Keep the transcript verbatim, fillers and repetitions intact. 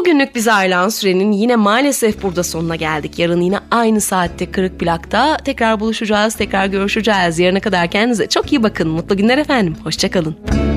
Bugünlük bize ayrılan sürenin yine maalesef burada sonuna geldik. Yarın yine aynı saatte Kırık Plak'ta tekrar buluşacağız, tekrar görüşeceğiz. Yarına kadar kendinize çok iyi bakın. Mutlu günler efendim. Hoşça kalın.